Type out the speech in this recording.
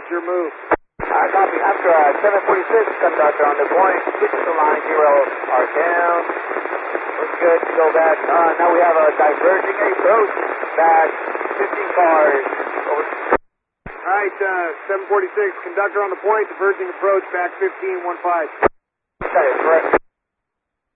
What's your move? Copy. After 746, conductor on the point. Switching to line 0 are down. Looks good. Go back. Now we have a diverging approach. Back 15 cars. Over. All right, 746, conductor on the point, diverging approach, back 15, 15. Okay, correct.